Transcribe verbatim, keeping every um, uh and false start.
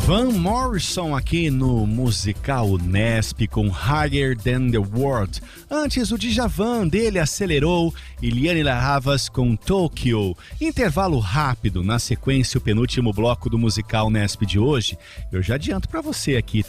Van Morrison aqui no Musical Nesp com Higher Than The World. Antes o Djavan dele Acelerou e Liane La Havas com Tokyo. Intervalo rápido, na sequência o penúltimo bloco do Musical Nesp de hoje. Eu já adianto pra você aqui.